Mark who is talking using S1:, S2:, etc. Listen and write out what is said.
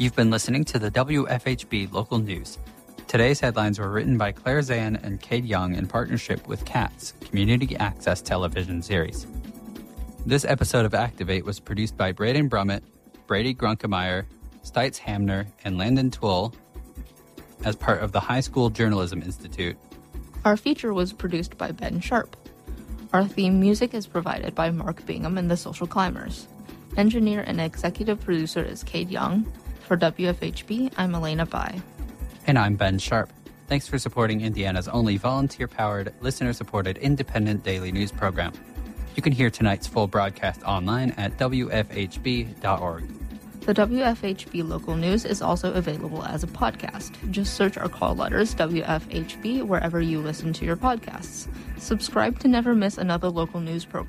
S1: You've been listening to the WFHB Local News. Today's headlines were written by Claire Zan and Cade Young in partnership with CATS, Community Access Television Series. This episode of Activate was produced by Braden Brummett, Brady Grunkemeyer, Stites Hamner, and Landon Twill as part of the High School Journalism Institute.
S2: Our feature was produced by Ben Sharp. Our theme music is provided by Mark Bingham and the Social Climbers. Engineer and executive producer is Cade Young. For WFHB, I'm Elena Bai.
S1: And I'm Ben Sharp. Thanks for supporting Indiana's only volunteer-powered, listener-supported independent daily news program. You can hear tonight's full broadcast online at WFHB.org.
S2: The WFHB Local News is also available as a podcast. Just search our call letters, WFHB, wherever you listen to your podcasts. Subscribe to never miss another local news program.